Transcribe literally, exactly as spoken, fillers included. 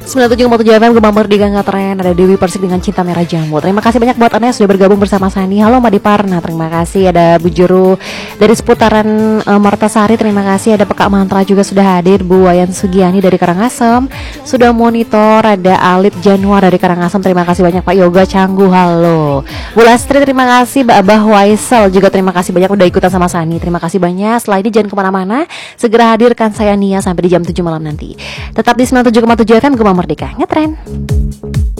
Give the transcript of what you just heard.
sembilan puluh tujuh koma tujuh F M Gemah Merdeka Ngetren. Ada Dewi Persik dengan Cinta Merah Jambu. Terima kasih banyak buat Anda yang sudah bergabung bersama Sani. Halo Madi Parna, terima kasih. Ada Bu Juru dari seputaran uh, Martasari, terima kasih. Ada Pekak Mantra juga sudah hadir. Bu Wayan Sugiani dari Karangasem sudah monitor. Ada Alip Januar dari Karangasem, terima kasih banyak. Pak Yoga Canggu, halo. Bu Lastri, terima kasih. Mbak Abah Waisel juga terima kasih banyak udah ikutan sama Sani. Terima kasih banyak. Setelah ini jangan kemana-mana, segera hadirkan saya Nia sampai di jam tujuh malam nanti. Tetap di sembilan puluh tujuh koma tujuh F M Gemah Merdeka Ngetren.